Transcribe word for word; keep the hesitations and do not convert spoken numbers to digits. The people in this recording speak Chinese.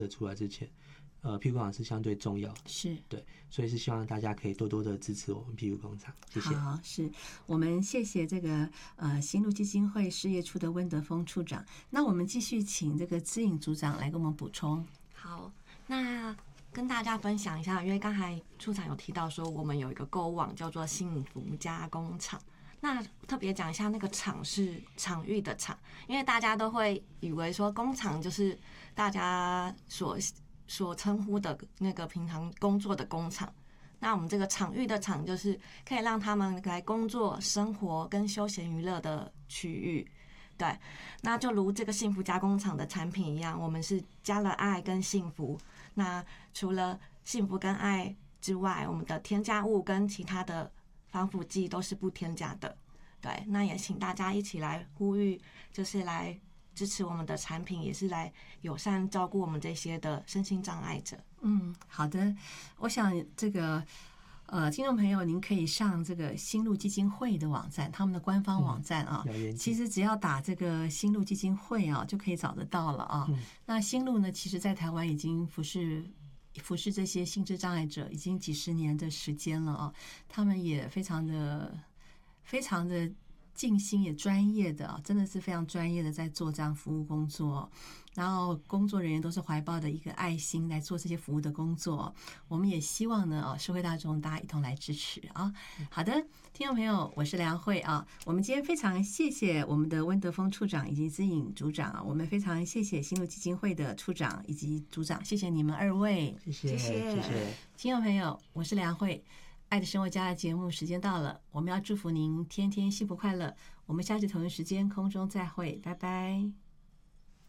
的出来之前，呃，庇护工厂是相对重要的， 是对，所以是希望大家可以多多的支持我们庇护工厂，谢谢。 好，是我们谢谢这个呃新路基金会事业处的温德峰处长。那我们继续请这个知颖组长来给我们补充。 好，那跟大家分享一下，因为刚才处长有提到说，我们有一个购物网叫做幸福加工厂。那特别讲一下，那个场是场域的场，因为大家都会以为说工厂就是大家所所称呼的那个平常工作的工厂。那我们这个场域的场，就是可以让他们来工作、生活跟休闲娱乐的区域。对，那就如这个幸福加工厂的产品一样，我们是加了爱跟幸福。那除了幸福跟爱之外，我们的添加物跟其他的防腐剂都是不添加的。对，那也请大家一起来呼吁，就是来支持我们的产品，也是来友善照顾我们这些的身心障碍者。 嗯，好的，我想这个。呃，听众朋友，您可以上这个新路基金会的网站，他们的官方网站啊， 嗯、 其实只要打这个新路基金会啊，就可以找得到了啊。嗯、那新路呢，其实在台湾已经服侍服侍这些心智障碍者已经几十年的时间了啊，他们也非常的非常的尽心，也专业的，真的是非常专业的在做这样服务工作。然后工作人员都是怀抱的一个爱心来做这些服务的工作，我们也希望呢，社会大众大家一同来支持啊。好的，听众朋友，我是梁慧啊。我们今天非常谢谢我们的温德峰处长以及知颖组长啊，我们非常谢谢新路基金会的处长以及组长，谢谢你们二位， 谢谢谢谢。 听众朋友，我是梁慧。爱的生活家的节目时间到了，我们要祝福您天天幸福快乐。我们下次同一时间空中再会，拜拜。